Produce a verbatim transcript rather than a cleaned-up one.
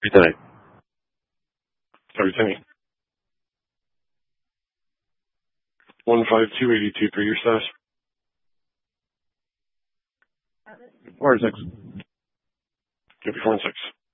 Repítele. Sorry, Timmy. One five two eighty two for your stash. Four six. Give me four and six.